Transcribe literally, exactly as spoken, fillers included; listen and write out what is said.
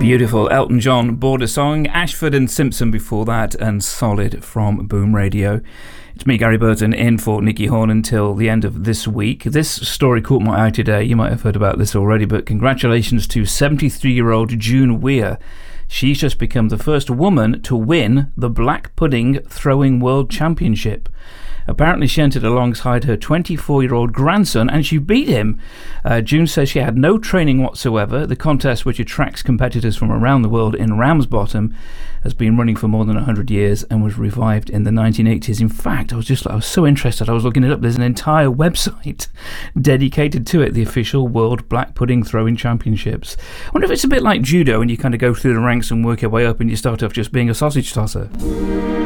Beautiful Elton John border song, Ashford and Simpson before that, and Solid from Boom Radio. It's me, Gary Burton, in for Nicky Horn until the end of this week. This story caught my eye today. You might have heard about this already, but congratulations to seventy-three-year-old June Weir. She's just become the first woman to win the Black Pudding Throwing World Championship. Apparently she entered alongside her twenty-four-year-old grandson and she beat him. Uh, June says she had no training whatsoever. The contest, which attracts competitors from around the world in Ramsbottom, has been running for more than one hundred years and was revived in the nineteen eighties. In fact, I was just I was so interested, I was looking it up. There's an entire website dedicated to it, the official World Black Pudding Throwing Championships. I wonder if it's a bit like judo and you kind of go through the ranks and work your way up and you start off just being a sausage tosser.